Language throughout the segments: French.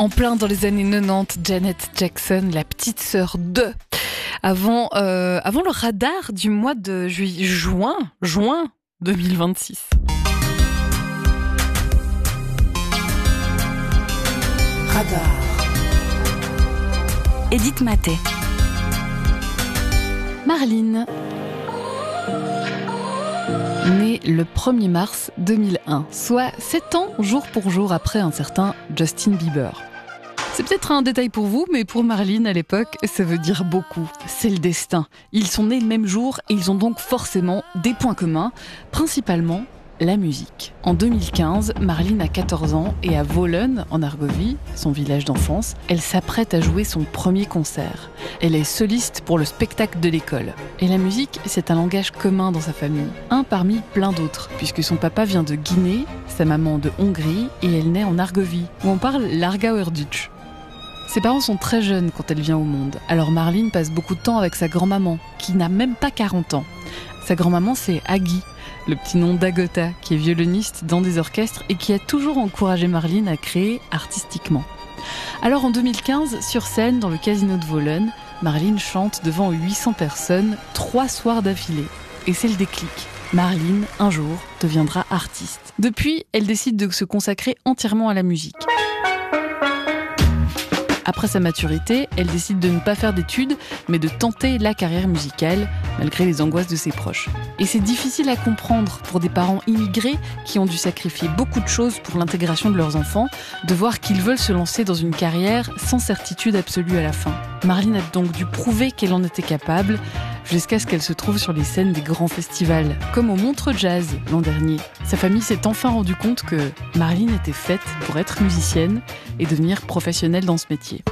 En plein dans les années 90, Janet Jackson, la petite sœur de... Avant le radar du mois de juin 2026. Radar. Edith Maté. Marlene. Née le 1er mars 2001, soit 7 ans jour pour jour après un certain Justin Bieber. C'est peut-être un détail pour vous, mais pour Marlene à l'époque, ça veut dire beaucoup. C'est le destin. Ils sont nés le même jour et ils ont donc forcément des points communs, principalement la musique. En 2015, Marlene a 14 ans et à Wohlen, en Argovie, son village d'enfance, elle s'apprête à jouer son premier concert. Elle est soliste pour le spectacle de l'école. Et la musique, c'est un langage commun dans sa famille. Un parmi plein d'autres, puisque son papa vient de Guinée, sa maman de Hongrie et elle naît en Argovie, où on parle l'Argauerdutch. Ses parents sont très jeunes quand elle vient au monde, alors Marlene passe beaucoup de temps avec sa grand-maman, qui n'a même pas 40 ans. Sa grand-maman, c'est Aggie, le petit nom d'Agota, qui est violoniste dans des orchestres et qui a toujours encouragé Marlene à créer artistiquement. Alors en 2015, sur scène, dans le casino de Wohlen, Marlene chante devant 800 personnes 3 soirs d'affilée. Et c'est le déclic. Marlene, un jour, deviendra artiste. Depuis, elle décide de se consacrer entièrement à la musique. Après sa maturité, elle décide de ne pas faire d'études, mais de tenter la carrière musicale, malgré les angoisses de ses proches. Et c'est difficile à comprendre pour des parents immigrés qui ont dû sacrifier beaucoup de choses pour l'intégration de leurs enfants, de voir qu'ils veulent se lancer dans une carrière sans certitude absolue à la fin. Marlene a donc dû prouver qu'elle en était capable, jusqu'à ce qu'elle se trouve sur les scènes des grands festivals, comme au Montreux Jazz l'an dernier. Sa famille s'est enfin rendu compte que Marlene était faite pour être musicienne et devenir professionnelle dans ce métier.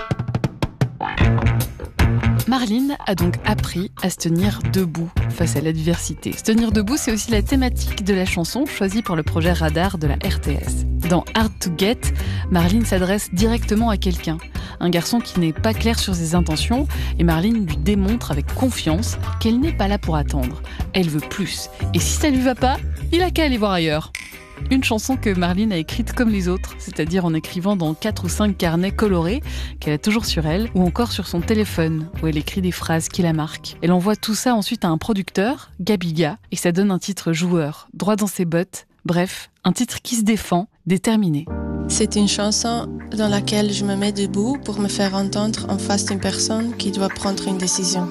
Marlene a donc appris à se tenir debout face à l'adversité. Se tenir debout, c'est aussi la thématique de la chanson choisie pour le projet Radar de la RTS. Dans Hard to Get, Marlene s'adresse directement à quelqu'un, un garçon qui n'est pas clair sur ses intentions, et Marlene lui démontre avec confiance qu'elle n'est pas là pour attendre. Elle veut plus. Et si ça lui va pas, il a qu'à aller voir ailleurs. Une chanson que Marlene a écrite comme les autres, c'est-à-dire en écrivant dans 4 ou 5 carnets colorés qu'elle a toujours sur elle, ou encore sur son téléphone, où elle écrit des phrases qui la marquent. Elle envoie tout ça ensuite à un producteur, Gabiga, et ça donne un titre joueur, droit dans ses bottes. Bref, un titre qui se défend, déterminé. C'est une chanson dans laquelle je me mets debout pour me faire entendre en face d'une personne qui doit prendre une décision.